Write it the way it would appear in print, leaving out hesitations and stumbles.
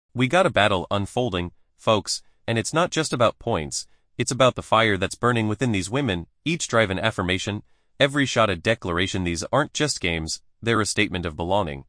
We got a battle unfolding, folks, and it's not just about points, it's about the fire that's burning within these women, each drive an affirmation, every shot a declaration. These aren't just games, they're a statement of belonging.